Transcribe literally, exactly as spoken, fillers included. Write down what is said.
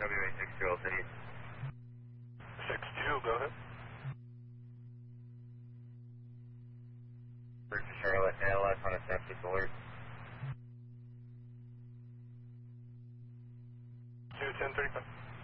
W A six two City. six two, go ahead. Bridge to Charlotte, L S on a sepsis alert. two ten thirty-five.